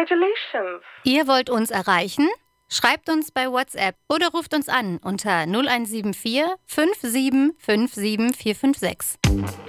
Congratulations. Ihr wollt uns erreichen? Schreibt uns bei WhatsApp oder ruft uns an unter 0174 57 57 456.